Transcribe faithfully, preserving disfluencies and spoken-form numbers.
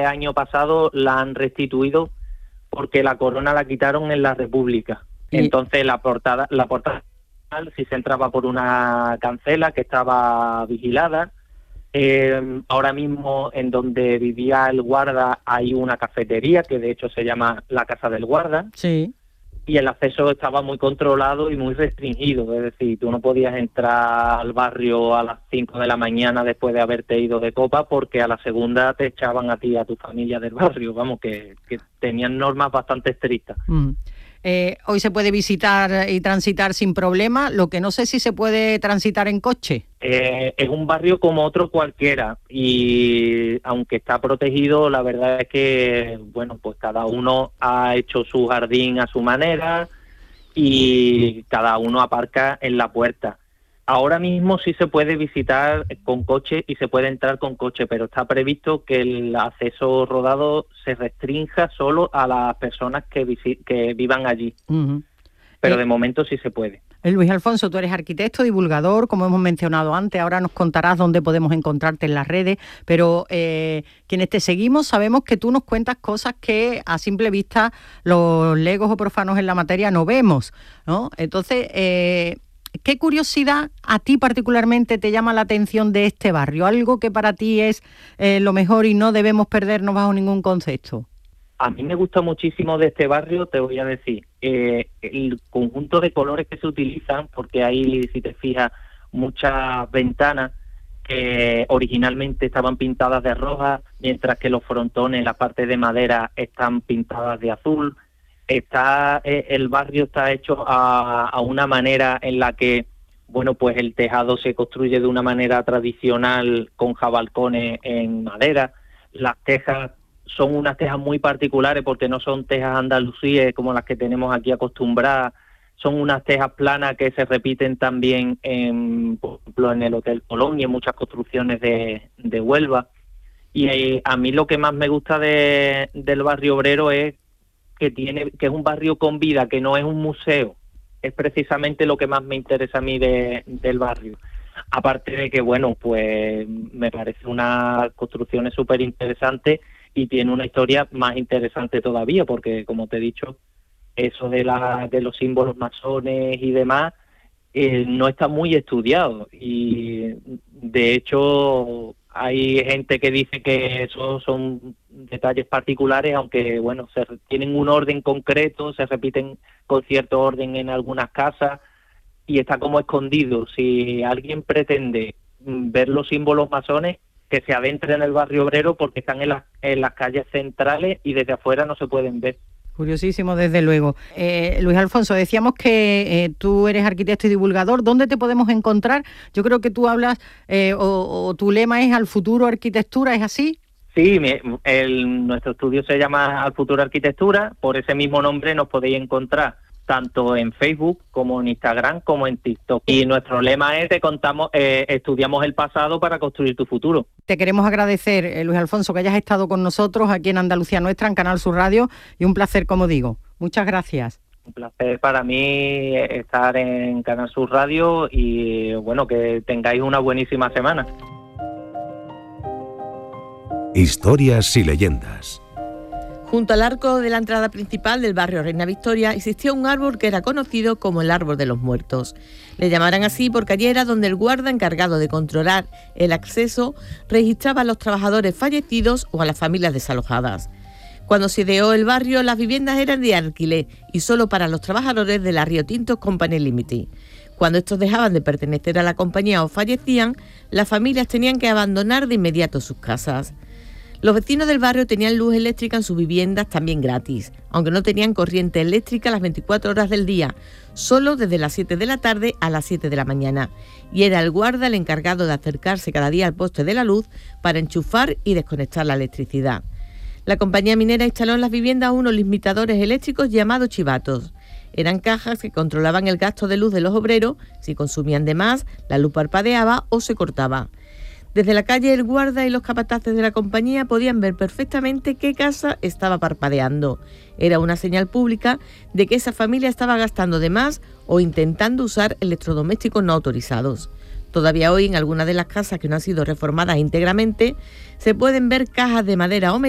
este año pasado la han restituido porque la corona la quitaron en la República. ¿Y? Entonces la portada, la portada, si se entraba por una cancela que estaba vigilada. Eh, ahora mismo en donde vivía el guarda hay una cafetería que de hecho se llama la Casa del Guarda. Sí. Y el acceso estaba muy controlado y muy restringido, es decir, tú no podías entrar al barrio a las cinco de la mañana después de haberte ido de copa porque a la segunda te echaban a ti y a tu familia del barrio, vamos, que, que tenían normas bastante estrictas. Mm. Eh, hoy se puede visitar y transitar sin problema, lo que no sé si se puede transitar en coche. Eh, es un barrio como otro cualquiera y aunque está protegido, la verdad es que, bueno, pues cada uno ha hecho su jardín a su manera y cada uno aparca en la puerta. Ahora mismo sí se puede visitar con coche y se puede entrar con coche, pero está previsto que el acceso rodado se restrinja solo a las personas que, visi- que vivan allí. Uh-huh. Pero eh, de momento sí se puede. Luis Alfonso, tú eres arquitecto, divulgador, como hemos mencionado antes, ahora nos contarás dónde podemos encontrarte en las redes, pero eh, quienes te seguimos sabemos que tú nos cuentas cosas que a simple vista los legos o profanos en la materia no vemos, ¿no? Entonces, eh, ¿qué curiosidad a ti particularmente te llama la atención de este barrio? ¿Algo que para ti es eh, lo mejor y no debemos perdernos bajo ningún concepto? A mí me gusta muchísimo de este barrio, te voy a decir, eh, el conjunto de colores que se utilizan, porque hay, si te fijas, muchas ventanas que originalmente estaban pintadas de roja, mientras que los frontones, la parte de madera, están pintadas de azul. Está eh, el barrio está hecho a, a una manera en la que, bueno, pues el tejado se construye de una manera tradicional con jabalcones en madera. Las tejas son unas tejas muy particulares porque no son tejas andalusíes como las que tenemos aquí acostumbradas. Son unas tejas planas que se repiten también, en, por ejemplo, en el Hotel Colón y en muchas construcciones de, de Huelva. Y eh, a mí lo que más me gusta de, del barrio obrero es que tiene que es un barrio con vida, que no es un museo. Es precisamente lo que más me interesa a mí de, del barrio. Aparte de que, bueno, pues me parece una construcción súper interesante y tiene una historia más interesante todavía, porque, como te he dicho, eso de, la, de los símbolos masones y demás eh, no está muy estudiado. Y, de hecho, hay gente que dice que esos son detalles particulares, aunque, bueno, se tienen un orden concreto, se repiten con cierto orden en algunas casas y está como escondido. Si alguien pretende ver los símbolos masones, que se adentre en el barrio obrero porque están en las, en las calles centrales y desde afuera no se pueden ver. Curiosísimo, desde luego. Eh, Luis Alfonso, decíamos que eh, tú eres arquitecto y divulgador. ¿Dónde te podemos encontrar? Yo creo que tú hablas, eh, o, o tu lema es Al Futuro Arquitectura, ¿es así? Sí, mi, el, nuestro estudio se llama Al Futuro Arquitectura. Por ese mismo nombre nos podéis encontrar tanto en Facebook como en Instagram como en TikTok. Y nuestro lema es: te contamos, eh, estudiamos el pasado para construir tu futuro. Te queremos agradecer, eh, Luis Alfonso, que hayas estado con nosotros aquí en Andalucía Nuestra, en Canal Sur Radio, y un placer, como digo. Muchas gracias. Un placer para mí estar en Canal Sur Radio y, bueno, que tengáis una buenísima semana. Historias y leyendas. Junto al arco de la entrada principal del barrio Reina Victoria existía un árbol que era conocido como el Árbol de los Muertos. Le llamaran así porque allí era donde el guarda encargado de controlar el acceso registraba a los trabajadores fallecidos o a las familias desalojadas. Cuando se ideó el barrio, las viviendas eran de alquiler y solo para los trabajadores de la Río Tinto Company Limited. Cuando estos dejaban de pertenecer a la compañía o fallecían, las familias tenían que abandonar de inmediato sus casas. Los vecinos del barrio tenían luz eléctrica en sus viviendas también gratis, aunque no tenían corriente eléctrica las veinticuatro horas del día, solo desde las siete de la tarde a las siete de la mañana. Y era el guarda el encargado de acercarse cada día al poste de la luz para enchufar y desconectar la electricidad. La compañía minera instaló en las viviendas unos limitadores eléctricos llamados chivatos. Eran cajas que controlaban el gasto de luz de los obreros. Si consumían de más, la luz parpadeaba o se cortaba. Desde la calle, el guarda y los capataces de la compañía podían ver perfectamente qué casa estaba parpadeando. Era una señal pública de que esa familia estaba gastando de más o intentando usar electrodomésticos no autorizados. Todavía hoy, en algunas de las casas que no han sido reformadas íntegramente, se pueden ver cajas de madera o metal